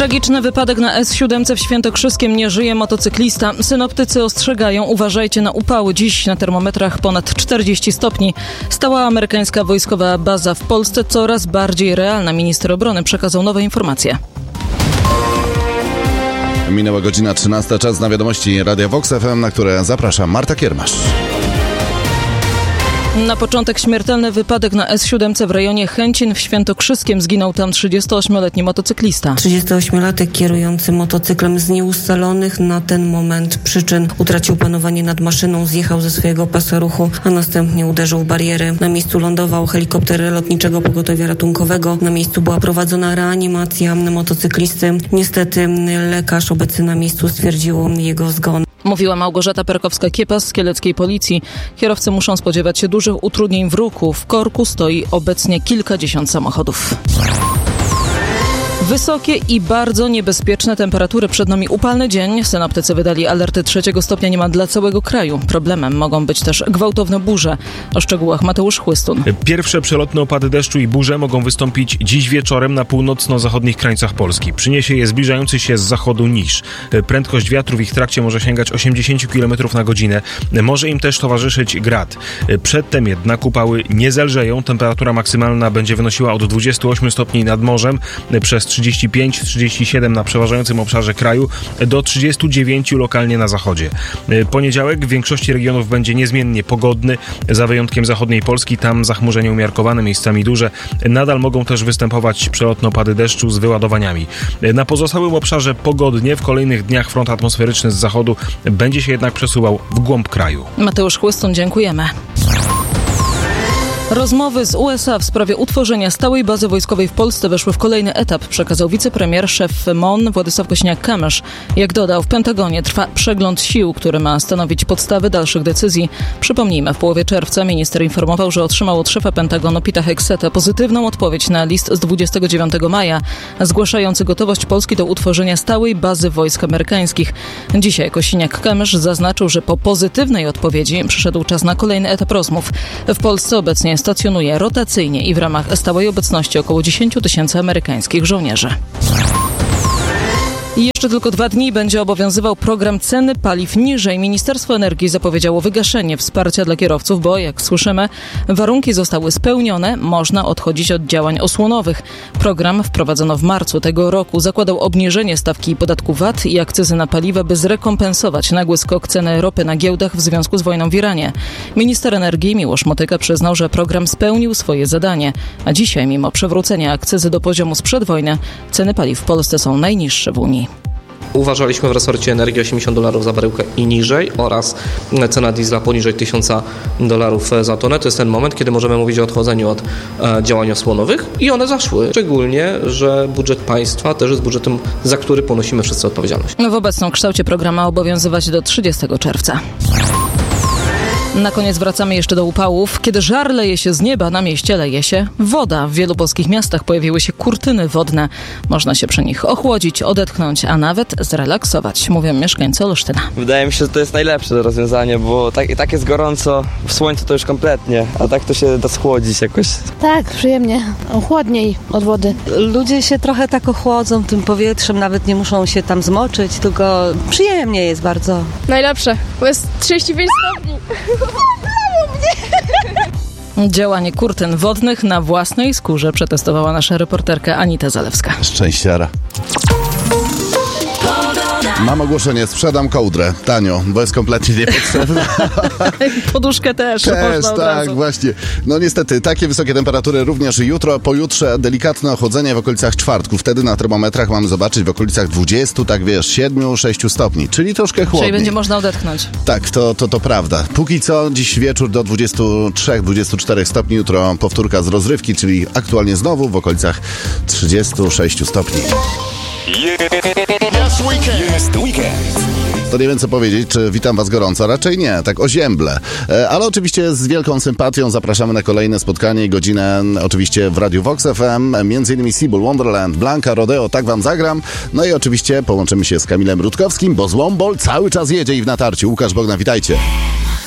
Tragiczny wypadek na S7 w Świętokrzyskiem, nie żyje motocyklista. Synoptycy ostrzegają, uważajcie na upały. Dziś na termometrach ponad 40 stopni. Stała amerykańska wojskowa baza w Polsce coraz bardziej realna. Minister obrony przekazał nowe informacje. Minęła godzina 13, czas na wiadomości Radia Vox FM, na które zaprasza Marta Kiermasz. Na początek śmiertelny wypadek na S7 w rejonie Chęcin w Świętokrzyskiem. Zginął tam 38-letni motocyklista. 38-latek kierujący motocyklem z nieustalonych na ten moment przyczyn utracił panowanie nad maszyną, zjechał ze swojego pasa ruchu, a następnie uderzył w bariery. Na miejscu lądował helikopter Lotniczego Pogotowia Ratunkowego. Na miejscu była prowadzona reanimacja motocyklisty. Niestety lekarz obecny na miejscu stwierdził jego zgon. Mówiła Małgorzata Perkowska-Kiepas z kieleckiej policji. Kierowcy muszą spodziewać się dużych utrudnień w ruchu. W korku stoi obecnie kilkadziesiąt samochodów. Wysokie i bardzo niebezpieczne temperatury. Przed nami upalny dzień. Synoptycy wydali alerty 3 stopnia niemal dla całego kraju. Problemem mogą być też gwałtowne burze. O szczegółach Mateusz Chłystun. Pierwsze przelotne opady deszczu i burze mogą wystąpić dziś wieczorem na północno-zachodnich krańcach Polski. Przyniesie je zbliżający się z zachodu niż. Prędkość wiatru w ich trakcie może sięgać 80 km na godzinę. Może im też towarzyszyć grad. Przedtem jednak upały nie zelżeją. Temperatura maksymalna będzie wynosiła od 28 stopni nad morzem przez 35-37 na przeważającym obszarze kraju, do 39 lokalnie na zachodzie. Poniedziałek w większości regionów będzie niezmiennie pogodny, za wyjątkiem zachodniej Polski, tam zachmurzenie umiarkowane, miejscami duże. Nadal mogą też występować przelotne opady deszczu z wyładowaniami. Na pozostałym obszarze pogodnie, w kolejnych dniach front atmosferyczny z zachodu będzie się jednak przesuwał w głąb kraju. Mateusz Chłystun, dziękujemy. Rozmowy z USA w sprawie utworzenia stałej bazy wojskowej w Polsce weszły w kolejny etap, przekazał wicepremier, szef MON Władysław Kosiniak-Kamysz. Jak dodał, w Pentagonie trwa przegląd sił, który ma stanowić podstawy dalszych decyzji. Przypomnijmy, w połowie czerwca minister informował, że otrzymał od szefa Pentagonu Peta Hegseta pozytywną odpowiedź na list z 29 maja, zgłaszający gotowość Polski do utworzenia stałej bazy wojsk amerykańskich. Dzisiaj Kosiniak-Kamysz zaznaczył, że po pozytywnej odpowiedzi przyszedł czas na kolejny etap rozmów. W Polsce obecnie stacjonuje rotacyjnie i w ramach stałej obecności około 10 000 amerykańskich żołnierzy. I jeszcze tylko 2 dni będzie obowiązywał program ceny paliw niżej. Ministerstwo Energii zapowiedziało wygaszenie wsparcia dla kierowców, bo jak słyszymy, warunki zostały spełnione, można odchodzić od działań osłonowych. Program wprowadzono w marcu tego roku. Zakładał obniżenie stawki podatku VAT i akcyzy na paliwa, by zrekompensować nagły skok ceny ropy na giełdach w związku z wojną w Iranie. Minister energii Miłosz Motyka przyznał, że program spełnił swoje zadanie, a dzisiaj mimo przywrócenia akcyzy do poziomu sprzed wojny, ceny paliw w Polsce są najniższe w Unii. Uważaliśmy w resorcie energii $80 za baryłkę i niżej oraz cena diesla poniżej $1000 za tonę. To jest ten moment, kiedy możemy mówić o odchodzeniu od działań osłonowych i one zaszły. Szczególnie, że budżet państwa też jest budżetem, za który ponosimy wszyscy odpowiedzialność. W obecnym kształcie program ma obowiązywać do 30 czerwca. Na koniec wracamy jeszcze do upałów. Kiedy żar leje się z nieba, na mieście leje się woda. W wielu polskich miastach pojawiły się kurtyny wodne. Można się przy nich ochłodzić, odetchnąć, a nawet zrelaksować, mówią mieszkańcy Olsztyna. Wydaje mi się, że to jest najlepsze rozwiązanie, bo tak jest gorąco, w słońcu to już kompletnie, a tak to się da schłodzić jakoś. Tak, przyjemnie, chłodniej od wody. Ludzie się trochę tak ochłodzą tym powietrzem, nawet nie muszą się tam zmoczyć, tylko przyjemnie jest bardzo. Najlepsze, bo jest 35 stopni. Działanie kurtyn wodnych na własnej skórze przetestowała nasza reporterka Anita Zalewska. Szczęściara. Mam ogłoszenie, sprzedam kołdrę tanio, bo jest kompletnie niepotrzebna. Poduszkę też można od tak, razu. właśnie. No niestety, takie wysokie temperatury również jutro, pojutrze delikatne ochłodzenie w okolicach czwartku. Wtedy na termometrach mamy zobaczyć w okolicach 20, 7-6 stopni, czyli troszkę chłodniej. Czyli będzie można odetchnąć. Tak, to prawda. Póki co dziś wieczór do 23-24 stopni, jutro powtórka z rozrywki, czyli aktualnie znowu w okolicach 36 stopni. Jest weekend. To nie wiem co powiedzieć, czy witam was gorąco, raczej nie, tak ozięble. Ale oczywiście z wielką sympatią zapraszamy na kolejne spotkanie i godzinę oczywiście w Radiu Vox FM, m.in. Seabull Wonderland, Blanka, Rodeo, tak wam zagram. No i oczywiście połączymy się z Kamilem Rutkowskim, bo Złombol cały czas jedzie i w natarciu. Łukasz Bogdan, witajcie.